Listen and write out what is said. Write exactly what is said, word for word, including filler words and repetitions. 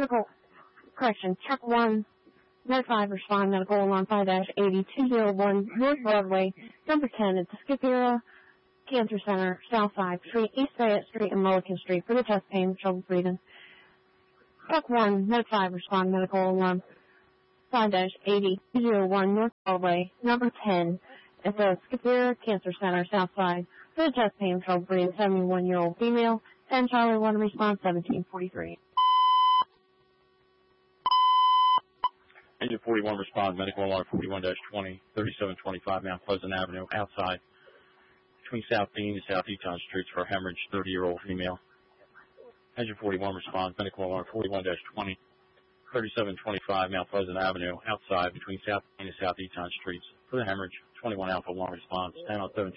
Medical, correction, check one. Med five, respond medical alarm five dash eighty two zero one North Broadway, number ten at the Skipera Cancer Center, Southside Street, East Fayette Street, and Mulligan Street for the chest pain, trouble breathing. Check one, Med five, respond medical alarm five dash eighty two zero one North Broadway, number ten at the Skipera Cancer Center, Southside for the chest pain, trouble breathing, seventy-one-year-old female, ten Charlie one response seventeen forty-three. Engine forty-one, respond, medical alarm forty-one dash twenty, thirty-seven twenty-five Mount Pleasant Avenue, outside, between South Dean and South Eton Streets for a hemorrhage, thirty-year-old female. Engine forty-one, respond, medical alarm forty-one dash twenty, thirty-seven twenty-five Mount Pleasant Avenue, outside, between South Dean and South Eton Streets for the hemorrhage, twenty-one Alpha one response, ten on seventeen.